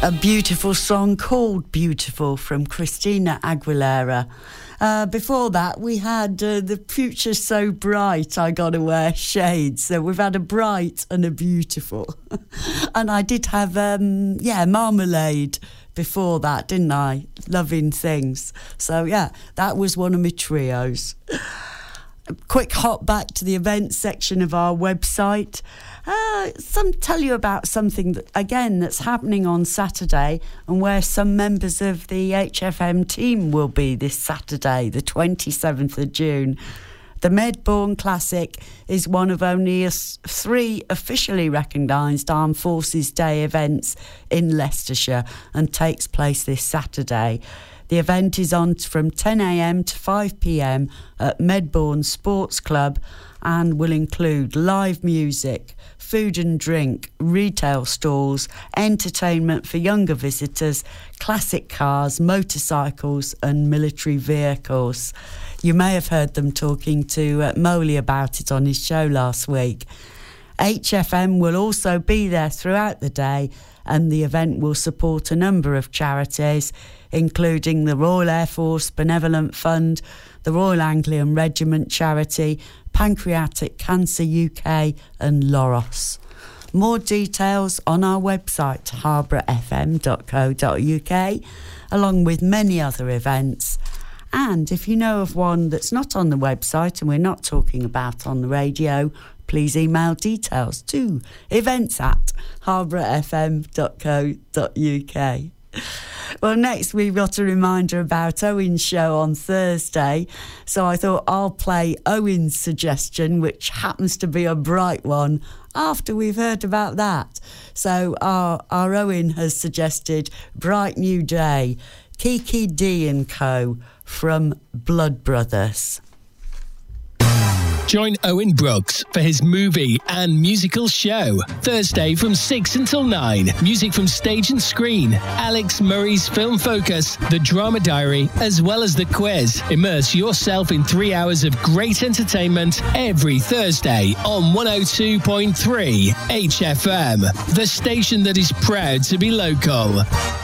A beautiful song called Beautiful from Christina Aguilera. Before that, we had The Future's So Bright, I Gotta Wear Shades. So we've had a bright and a beautiful. And I did have, Marmalade before that, didn't I? Loving Things. So, yeah, that was one of my trios. A quick hop back to the events section of our website. Tell you about something that's happening on Saturday, and where some members of the HFM team will be this Saturday, the 27th of June. The Medbourne Classic is one of only 3 officially recognised Armed Forces Day events in Leicestershire and takes place this Saturday. The event is on from 10 a.m. to 5 p.m. at Medbourne Sports Club and will include live music, food and drink, retail stalls, entertainment for younger visitors, classic cars, motorcycles and military vehicles. You may have heard them talking to Moley about it on his show last week. HFM will also be there throughout the day, and the event will support a number of charities, including the Royal Air Force Benevolent Fund, the Royal Anglian Regiment Charity, Pancreatic Cancer UK and Loros. More details on our website, harbourfm.co.uk, along with many other events. And if you know of one that's not on the website and we're not talking about on the radio, please email details to events@harbourfm.co.uk. Well, next we've got a reminder about Owen's show on Thursday, so I thought I'll play Owen's suggestion, which happens to be a bright one, after we've heard about that. So our Owen has suggested Bright New Day, Kiki D and Co. from Blood Brothers. Join Owen Brooks for his movie and musical show. Thursday from 6 until 9. Music from stage and screen. Alex Murray's Film Focus, The Drama Diary, as well as the quiz. Immerse yourself in 3 hours of great entertainment every Thursday on 102.3 HFM. The station that is proud to be local.